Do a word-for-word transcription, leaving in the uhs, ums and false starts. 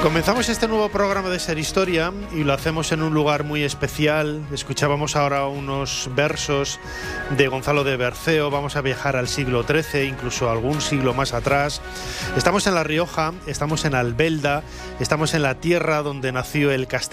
Comenzamos este nuevo programa de Ser Historia y lo hacemos en un lugar muy especial. Escuchábamos ahora unos versos de Gonzalo de Berceo. Vamos a viajar al siglo trece, incluso algún siglo más atrás. Estamos en La Rioja, estamos en Albelda, estamos en la tierra donde nació el castellano.